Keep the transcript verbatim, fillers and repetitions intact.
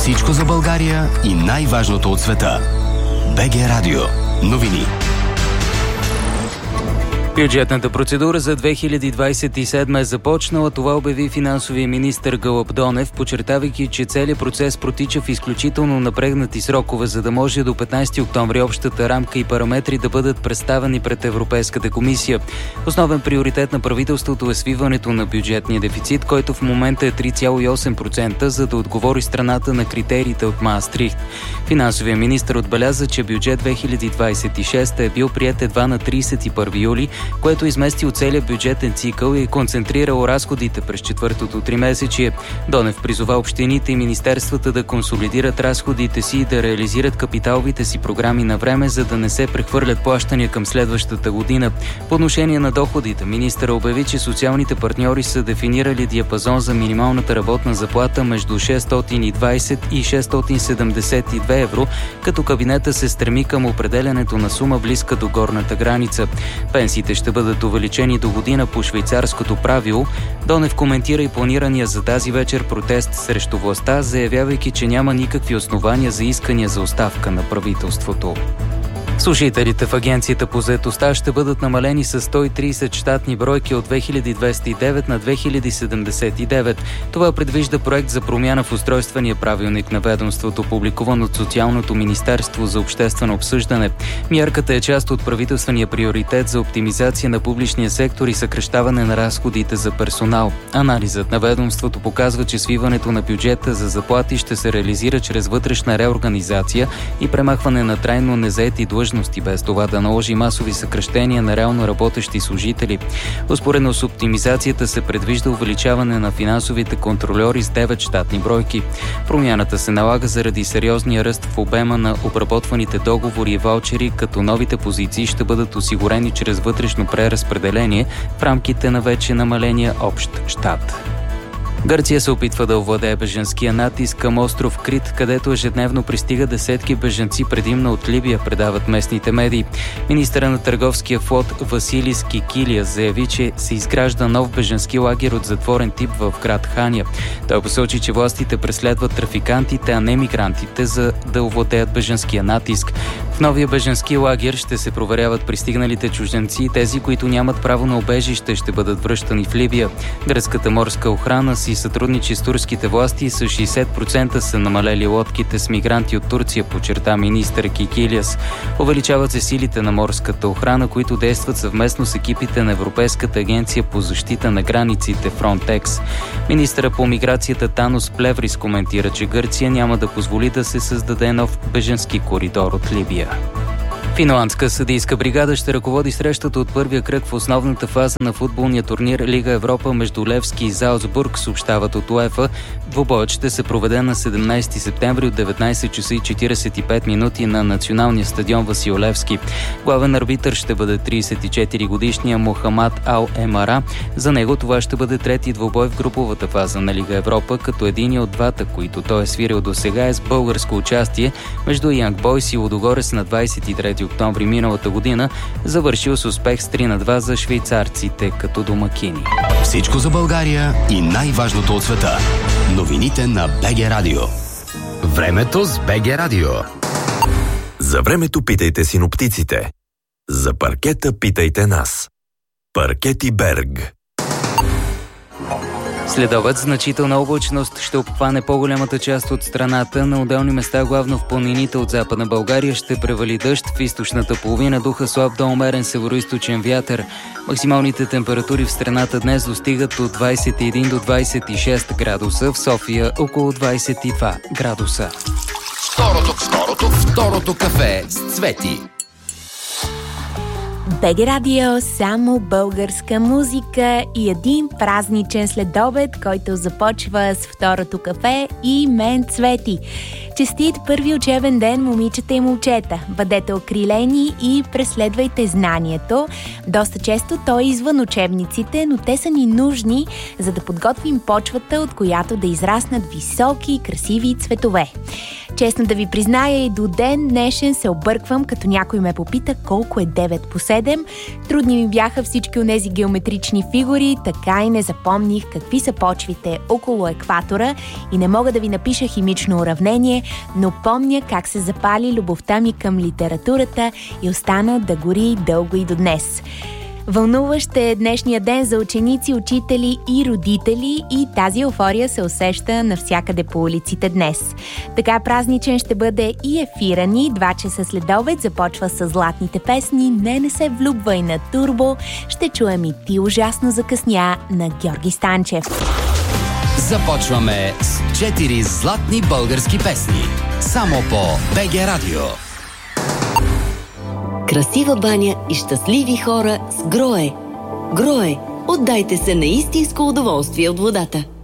Всичко за България и най-важното от света. БГ Радио. Новини. Бюджетната процедура за две хиляди двадесет и седма е започнала. Това обяви финансовия министър Гълъб Донев, подчертавайки, че целият процес протича в изключително напрегнати срокове, за да може до петнайсети октомври общата рамка и параметри да бъдат представени пред Европейската комисия. Основен приоритет на правителството е свиването на бюджетния дефицит, който в момента е три цяло и осем процента, за да отговори страната на критериите от Маастрихт. Финансовия министър отбеляза, че бюджет две хиляди двадесет и шеста е бил приет едва на трийсет и първи юли, което измести от целия бюджетен цикъл и е концентрирало разходите през четвъртото тримесечие. Донев призова общините и министерствата да консолидират разходите си и да реализират капиталовите си програми на време, за да не се прехвърлят плащания към следващата година. По отношение на доходите, министъра обяви, че социалните партньори са дефинирали диапазон за минималната работна заплата между шестстотин и двайсет и шестстотин седемдесет и две евро, като кабинета се стреми към определянето на сума близка до горната граница. Пенсиите ще бъдат увеличени до година по швейцарското правило. Донев коментира и планирания за тази вечер протест срещу властта, заявявайки, че няма никакви основания за искания за оставка на правителството. Служителите в Агенцията по заетостта ще бъдат намалени с сто и трийсет щатни бройки от две хиляди двеста и девет на две хиляди седемдесет и девет. Това предвижда проект за промяна в устройствения правилник на ведомството, публикуван от Социалното министерство за обществено обсъждане. Мярката е част от правителствения приоритет за оптимизация на публичния сектор и съкращаване на разходите за персонал. Анализът на ведомството показва, че свиването на бюджета за заплати ще се реализира чрез вътрешна реорганизация и премахване на трайно незаети длъжности, без това да наложи масови съкращения на реално работещи служители. Успоредно с оптимизацията се предвижда увеличаване на финансовите контрольори с девет щатни бройки. Промяната се налага заради сериозния ръст в обема на обработваните договори и ваучери, като новите позиции ще бъдат осигурени чрез вътрешно преразпределение в рамките на вече намаления общ щат. Гърция се опитва да овладее бежанския натиск към остров Крит, където ежедневно пристига десетки бежанци, предимно от Либия, предават местните медии. Министърът на търговския флот Василис Кикилиас заяви, че се изгражда нов бежански лагер от затворен тип в град Ханя. Той посочи, че властите преследват трафикантите, а не мигрантите, за да овладеят бежанския натиск. В новия бежански лагер ще се проверяват пристигналите чужденци и тези, които нямат право на убежище, ще бъдат връщани в Либия. Гръцката морска охрана си сътрудничи с турските власти и с шейсет процента са намалели лодките с мигранти от Турция, подчерта министър Кикилиас. Увеличават се силите на морската охрана, които действат съвместно с екипите на Европейската агенция по защита на границите Frontex. Министърът по миграцията Танос Плеврис коментира, че Гърция няма да позволи да се създаде нов бежански коридор от Либия. Финландска съдийска бригада ще ръководи срещата от първия кръг в основната фаза на футболния турнир Лига Европа между Левски и Залцбург, съобщават от УЕФА. Двубоят ще се проведе на седемнайсети септември от деветнайсет часа и четирийсет и пет минути на националния стадион Васил Левски. Главен арбитър ще бъде трийсет и четири годишния Мохамад Ал Емара. За него това ще бъде трети двубой в груповата фаза на Лига Европа, като един от двата, които той е свирил до сега, е с българско участие между Янг Бойс и Лудогорец на двайсет и трети октомври миналата година, завършил с успех с три на два за швейцарците като домакини. Всичко за България и най-важното от света. Новините на БГ Радио. Времето с БГ Радио. За времето питайте синоптиците. За паркета питайте нас. Паркети Берг. Следобед значителна облачност ще обхване по-голямата част от страната. На отделни места, главно в планините от Западна България, ще превали дъжд. В източната половина духа слаб до умерен североизточен вятър. Максималните температури в страната днес достигат от двайсет и един до двайсет и шест градуса. В София около двайсет и два градуса. Второто, второто, второто кафе с Цвети. БГ Радио, само българска музика и един празничен следобед, който започва с второто кафе и мен Цвети. Честит първи учебен ден, момичета и момчета. Бъдете окрилени и преследвайте знанието. Доста често то е извън учебниците, но те са ни нужни, за да подготвим почвата, от която да израснат високи и красиви цветове. Честно да ви призная, и до ден днешен се обърквам, като някой ме попита колко е девет по седем. Трудни ми бяха всички онези геометрични фигури, така и не запомних какви са почвите около екватора и не мога да ви напиша химично уравнение, но помня как се запали любовта ми към литературата и остана да гори дълго и до днес. Вълнуващ е днешния ден за ученици, учители и родители и тази еуфория се усеща навсякъде по улиците днес. Така празничен ще бъде и ефира ни. Два часа след обед започва с златните песни "Не, не се влюбвай" на Турбо. Ще чуем и "Ти ужасно закъсня" на Георги Станчев. Започваме с четири златни български песни. Само по БГ Радио. Красива баня и щастливи хора с Грое. Грое. Отдайте се на истинско удоволствие от водата.